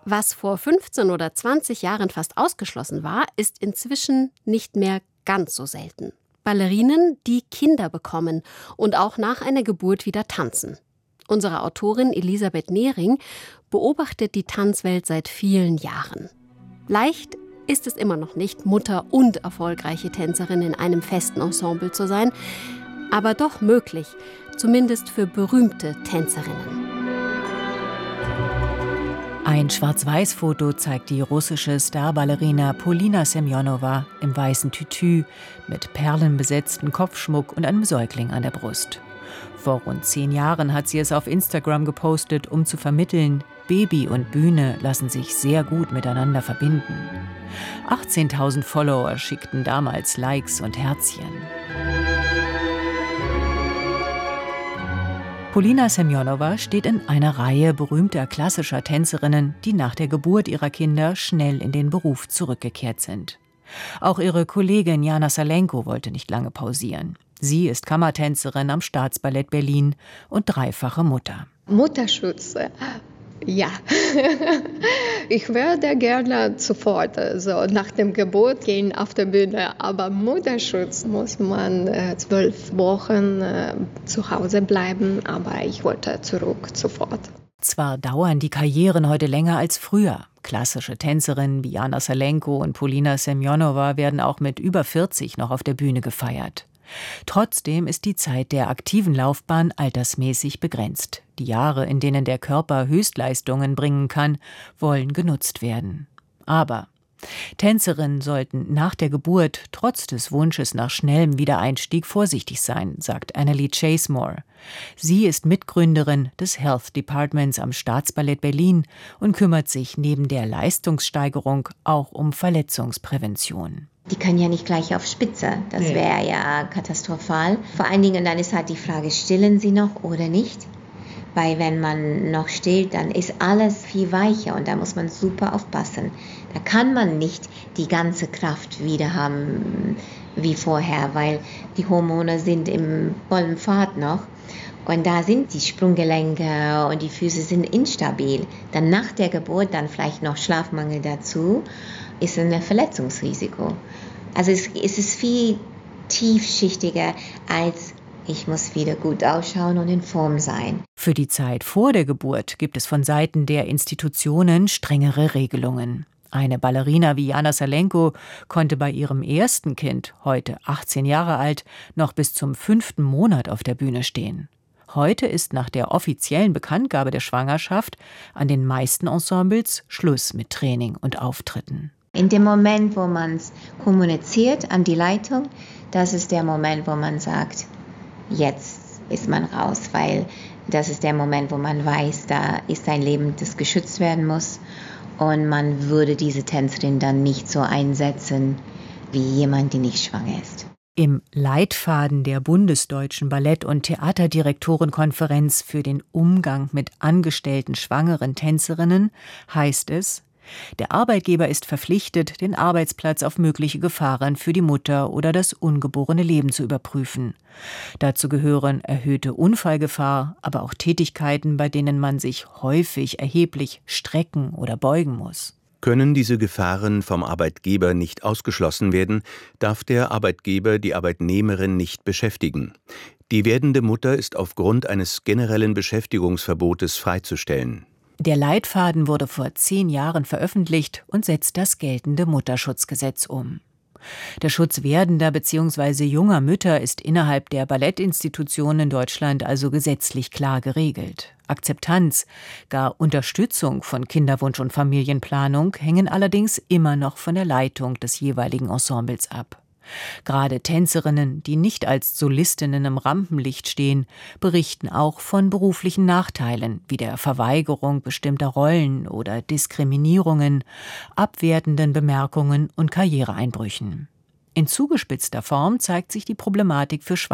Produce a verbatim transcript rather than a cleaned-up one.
Was vor fünfzehn oder zwanzig Jahren fast ausgeschlossen war, ist inzwischen nicht mehr ganz so selten. Ballerinen, die Kinder bekommen und auch nach einer Geburt wieder tanzen. Unsere Autorin Elisabeth Nehring beobachtet die Tanzwelt seit vielen Jahren. Leicht ist es immer noch nicht, Mutter und erfolgreiche Tänzerin in einem festen Ensemble zu sein, aber doch möglich, zumindest für berühmte Tänzerinnen. Ein Schwarz-Weiß-Foto zeigt die russische Starballerina Polina Semjonowa im weißen Tütü mit perlenbesetzten Kopfschmuck und einem Säugling an der Brust. Vor rund zehn Jahren hat sie es auf Instagram gepostet, um zu vermitteln, Baby und Bühne lassen sich sehr gut miteinander verbinden. achtzehntausend Follower schickten damals Likes und Herzchen. Polina Semjonowa steht in einer Reihe berühmter klassischer Tänzerinnen, die nach der Geburt ihrer Kinder schnell in den Beruf zurückgekehrt sind. Auch ihre Kollegin Jana Salenko wollte nicht lange pausieren. Sie ist Kammertänzerin am Staatsballett Berlin und dreifache Mutter. Mutterschutz, ja. Ich würde gerne sofort, also nach dem Geburt gehen auf der Bühne, aber Mutterschutz muss man äh, zwölf Wochen äh, zu Hause bleiben, aber ich wollte zurück sofort. Zwar dauern die Karrieren heute länger als früher. Klassische Tänzerinnen wie Jana Salenko und Polina Semjonowa werden auch mit über vierzig noch auf der Bühne gefeiert. Trotzdem ist die Zeit der aktiven Laufbahn altersmäßig begrenzt. Die Jahre, in denen der Körper Höchstleistungen bringen kann, wollen genutzt werden. Aber Tänzerinnen sollten nach der Geburt trotz des Wunsches nach schnellem Wiedereinstieg vorsichtig sein, sagt Annalie Chasmore. Sie ist Mitgründerin des Health Departments am Staatsballett Berlin und kümmert sich neben der Leistungssteigerung auch um Verletzungsprävention. Die können ja nicht gleich auf Spitze, das wäre ja katastrophal. Vor allen Dingen dann ist halt die Frage, stillen sie noch oder nicht? Weil wenn man noch stillt, dann ist alles viel weicher und da muss man super aufpassen. Da kann man nicht die ganze Kraft wieder haben wie vorher, weil die Hormone sind im vollen Fahrt noch. Und da sind die Sprunggelenke und die Füße sind instabil. Dann nach der Geburt, dann vielleicht noch Schlafmangel dazu, ist ein Verletzungsrisiko. Also es, es ist viel tiefschichtiger als ich muss wieder gut ausschauen und in Form sein. Für die Zeit vor der Geburt gibt es von Seiten der Institutionen strengere Regelungen. Eine Ballerina wie Jana Salenko konnte bei ihrem ersten Kind, heute achtzehn Jahre alt, noch bis zum fünften Monat auf der Bühne stehen. Heute ist nach der offiziellen Bekanntgabe der Schwangerschaft an den meisten Ensembles Schluss mit Training und Auftritten. In dem Moment, wo man es kommuniziert an die Leitung, das ist der Moment, wo man sagt, jetzt ist man raus, weil das ist der Moment, wo man weiß, da ist ein Leben, das geschützt werden muss und man würde diese Tänzerin dann nicht so einsetzen wie jemand, die nicht schwanger ist. Im Leitfaden der Bundesdeutschen Ballett- und Theaterdirektorenkonferenz für den Umgang mit angestellten schwangeren Tänzerinnen heißt es, der Arbeitgeber ist verpflichtet, den Arbeitsplatz auf mögliche Gefahren für die Mutter oder das ungeborene Leben zu überprüfen. Dazu gehören erhöhte Unfallgefahr, aber auch Tätigkeiten, bei denen man sich häufig erheblich strecken oder beugen muss. Können diese Gefahren vom Arbeitgeber nicht ausgeschlossen werden, darf der Arbeitgeber die Arbeitnehmerin nicht beschäftigen. Die werdende Mutter ist aufgrund eines generellen Beschäftigungsverbotes freizustellen. Der Leitfaden wurde vor zehn Jahren veröffentlicht und setzt das geltende Mutterschutzgesetz um. Der Schutz werdender bzw. junger Mütter ist innerhalb der Ballettinstitutionen in Deutschland also gesetzlich klar geregelt. Akzeptanz, gar Unterstützung von Kinderwunsch und Familienplanung hängen allerdings immer noch von der Leitung des jeweiligen Ensembles ab. Gerade Tänzerinnen, die nicht als Solistinnen im Rampenlicht stehen, berichten auch von beruflichen Nachteilen wie der Verweigerung bestimmter Rollen oder Diskriminierungen, abwertenden Bemerkungen und Karriereeinbrüchen. In zugespitzter Form zeigt sich die Problematik für